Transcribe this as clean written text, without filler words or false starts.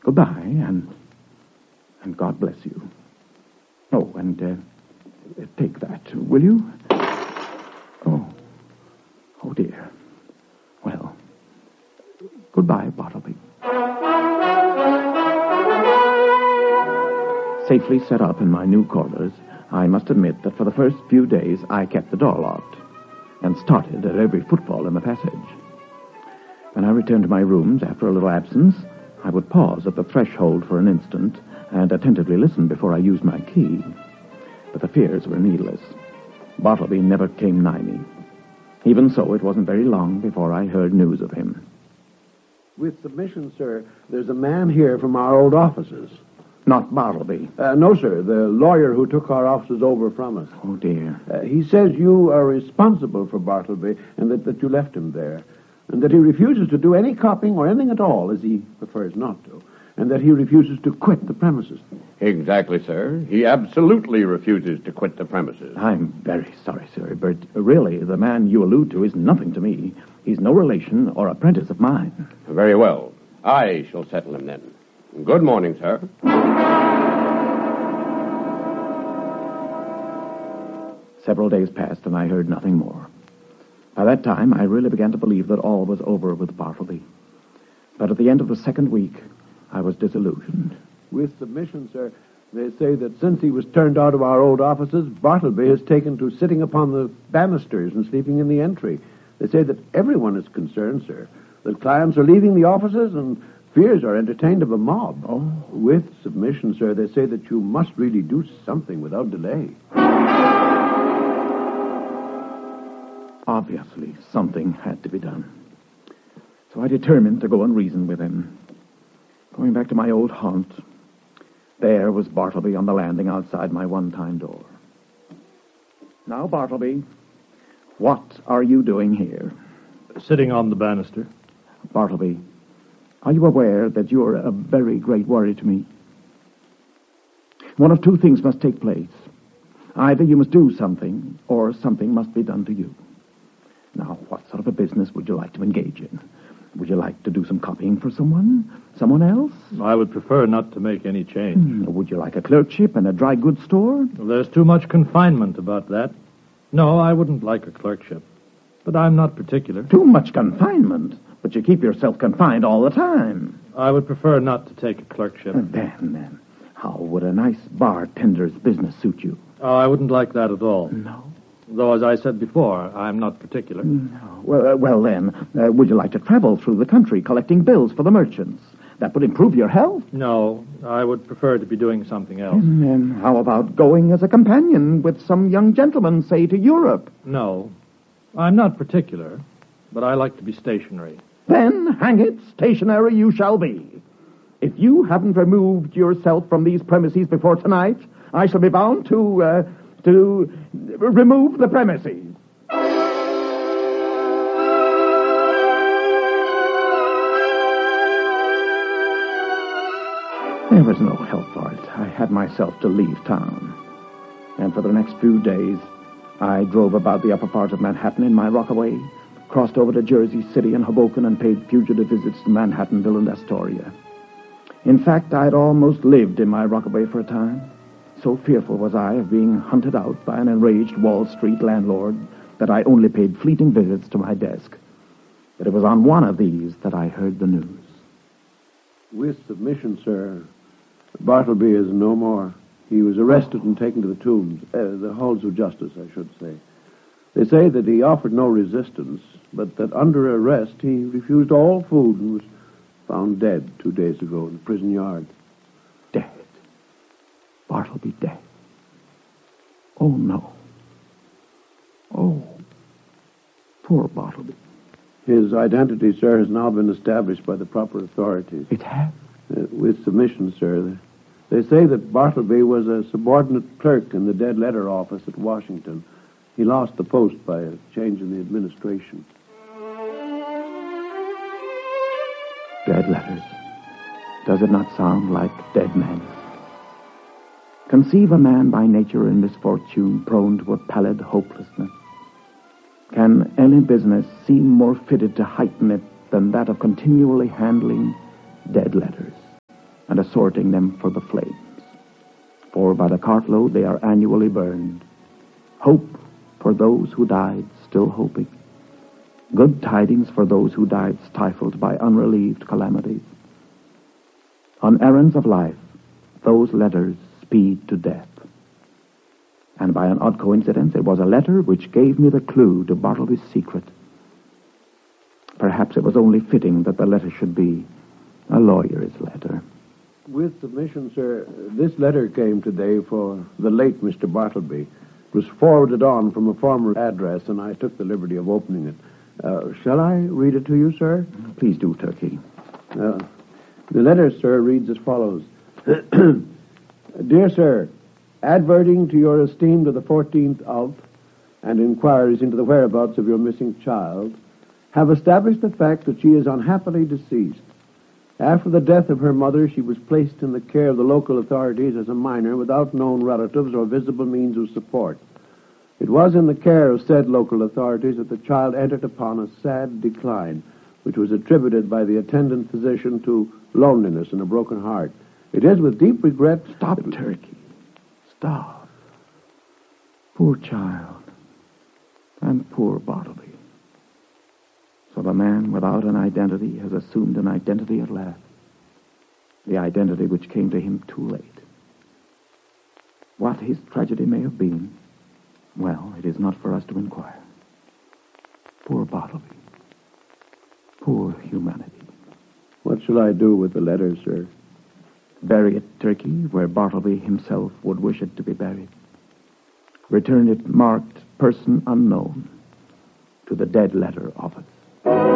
Goodbye, and God bless you. Oh, and take that, will you? Oh, dear. Well, goodbye, Bartleby. Safely set up in my new quarters, I must admit that for the first few days I kept the door locked and started at every footfall in the passage. When I returned to my rooms after a little absence, I would pause at the threshold for an instant and attentively listen before I used my key. But the fears were needless. Bartleby never came nigh me. Even so, it wasn't very long before I heard news of him. With submission, sir, there's a man here from our old offices. Not Bartleby. No, sir. The lawyer who took our offices over from us. Oh, dear. He says you are responsible for Bartleby and that you left him there. And that he refuses to do any copying or anything at all, as he prefers not to. And that he refuses to quit the premises. Exactly, sir. He absolutely refuses to quit the premises. I'm very sorry, sir, but really, the man you allude to is nothing to me. He's no relation or apprentice of mine. Very well. I shall settle him then. Good morning, sir. Several days passed, and I heard nothing more. By that time, I really began to believe that all was over with Bartleby. But at the end of the second week, I was disillusioned. With submission, sir, they say that since he was turned out of our old offices, Bartleby has taken to sitting upon the banisters and sleeping in the entry. They say that everyone is concerned, sir, that clients are leaving the offices and fears are entertained of a mob. Oh. With submission, sir, they say that you must really do something without delay. Obviously, something had to be done. So I determined to go and reason with him. Going back to my old haunt, there was Bartleby on the landing outside my one-time door. Now, Bartleby, what are you doing here? Sitting on the banister. Bartleby, are you aware that you're a very great worry to me? One of two things must take place. Either you must do something, or something must be done to you. Now, what sort of a business would you like to engage in? Would you like to do some copying for someone? Someone else? I would prefer not to make any change. Would you like a clerkship in a dry goods store? Well, there's too much confinement about that. No, I wouldn't like a clerkship. But I'm not particular. Too much confinement? But you keep yourself confined all the time. I would prefer not to take a clerkship. Then, how would a nice bartender's business suit you? Oh, I wouldn't like that at all. No? Though, as I said before, I'm not particular. No. Well, then, would you like to travel through the country collecting bills for the merchants? That would improve your health. No, I would prefer to be doing something else. And then how about going as a companion with some young gentleman, say, to Europe? No, I'm not particular, but I like to be stationary. Then, hang it, stationary you shall be. If you haven't removed yourself from these premises before tonight, I shall be bound to remove the premises. There was no help for it. I had myself to leave town. And for the next few days, I drove about the upper part of Manhattan in my Rockaway, crossed over to Jersey City and Hoboken, and paid fugitive visits to Manhattanville and Astoria. In fact, I'd almost lived in my Rockaway for a time. So fearful was I of being hunted out by an enraged Wall Street landlord that I only paid fleeting visits to my desk. But it was on one of these that I heard the news. With submission, sir, Bartleby is no more. He was arrested and taken to the Tombs, the halls of justice, I should say. They say that he offered no resistance, but that under arrest he refused all food and was found dead 2 days ago in the prison yard. Dead. Bartleby dead. Oh, no. Oh, poor Bartleby. His identity, sir, has now been established by the proper authorities. It has? With submission, sir. They say that Bartleby was a subordinate clerk in the dead letter office at Washington. He lost the post by a change in the administration. Dead letters. Does it not sound like dead men? Conceive a man by nature in misfortune, prone to a pallid hopelessness. Can any business seem more fitted to heighten it than that of continually handling dead letters? sorting them for the flames. For by the cartload they are annually burned. Hope for those who died still hoping. Good tidings for those who died stifled by unrelieved calamities. On errands of life, those letters speed to death. And by an odd coincidence, it was a letter which gave me the clue to Bartleby's secret. Perhaps it was only fitting that the letter should be a lawyer's letter. With submission, sir, this letter came today for the late Mr. Bartleby. It was forwarded on from a former address, and I took the liberty of opening it. Shall I read it to you, sir? Please do, Turkey. The letter, sir, reads as follows. Dear sir, adverting to your esteem to the 14th of, and inquiries into the whereabouts of your missing child, have established the fact that she is unhappily deceased. After the death of her mother, she was placed in the care of the local authorities as a minor without known relatives or visible means of support. It was in the care of said local authorities that the child entered upon a sad decline, which was attributed by the attendant physician to loneliness and a broken heart. It is with deep regret... Stop, Turkey. Stop. Poor child. And poor Bartleby. So the man without an identity has assumed an identity at last. The identity which came to him too late. What his tragedy may have been, well, it is not for us to inquire. Poor Bartleby. Poor humanity. What shall I do with the letter, sir? Bury it, Turkey, where Bartleby himself would wish it to be buried. Return it marked person unknown to the dead letter office.